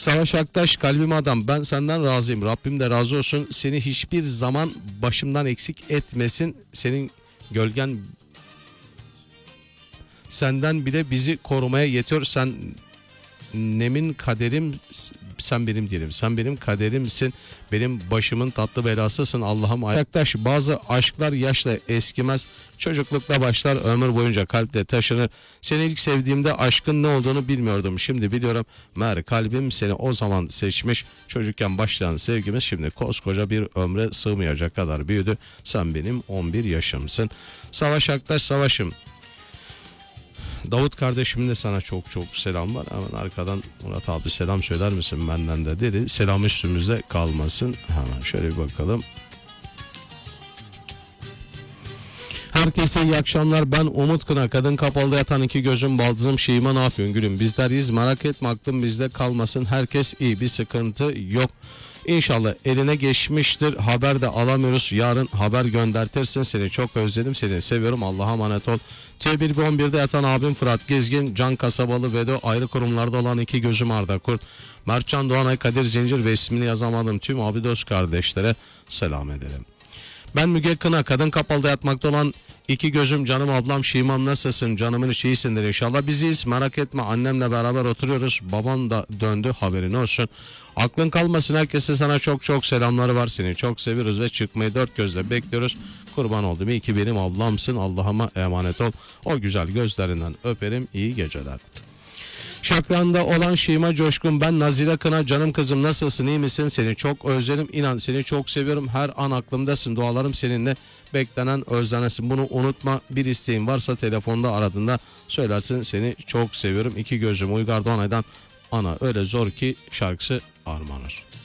Savaş Aktaş, kalbim adam, ben senden razıyım, Rabbim de razı olsun, seni hiçbir zaman başımdan eksik etmesin, senin gölgen senden bile bizi korumaya yetiyor, sen nemin kaderim, sen benim diyelim, sen benim kaderimsin, benim başımın tatlı belasısın Allah'ım. Aktaş, bazı aşklar yaşla eskimez, çocuklukta başlar, ömür boyunca kalpte taşınır. Seni ilk sevdiğimde aşkın ne olduğunu bilmiyordum, şimdi biliyorum. Meğer kalbim seni o zaman seçmiş, çocukken başlayan sevgimiz şimdi koskoca bir ömre sığmayacak kadar büyüdü. Sen benim 11 yaşımsın. Savaş Aktaş, Savaş'ım. Davut kardeşimin de sana çok çok selam var. Hemen arkadan Murat abi selam söyler misin benden de dedi. Selam üstümüzde kalmasın. Hemen şöyle bir bakalım. Herkese iyi akşamlar. Ben Umut Kına. Kadın kapalı yatan iki gözüm baldızım Şeyma, ne yapıyorsun gülüm? Bizler iyiyiz, merak etme, aklım bizde kalmasın. Herkes iyi, bir sıkıntı yok. İnşallah eline geçmiştir. Haber de alamıyoruz. Yarın haber göndertirsin. Seni çok özledim. Seni seviyorum. Allah'a emanet ol. T1 ve 11'de yatan abim Fırat Gezgin, Can Kasabalı Vedo, ayrı kurumlarda olan iki gözüm Arda Kurt, Mertcan Doğanay, Kadir Zincir ve ismini yazamadım tüm Avidos kardeşlere selam edelim. Ben Müge Kına. Kadın kapalıda yatmakta olan iki gözüm canım ablam Şimam, nasılsın? Canımın içi iyisindir inşallah. Biziyiz, merak etme, annemle beraber oturuyoruz. Babam da döndü, haberin olsun. Aklın kalmasın, herkese sana çok çok selamları var. Seni çok seviyoruz ve çıkmayı dört gözle bekliyoruz. Kurban oldum, iyi ki benim ablamsın. Allah'ıma emanet ol. O güzel gözlerinden öperim. İyi geceler. Şakran'da olan Şeyma Coşkun, ben Nazire Kına. Canım kızım, nasılsın, iyi misin? Seni çok özledim, inan seni çok seviyorum, her an aklımdasın, dualarım seninle, beklenen özlenesin, bunu unutma. Bir isteğin varsa telefonda aradığında söylersin, seni çok seviyorum. İki gözüm Uygar Doğanay'dan Ana Öyle Zor Ki şarkısı armağanır.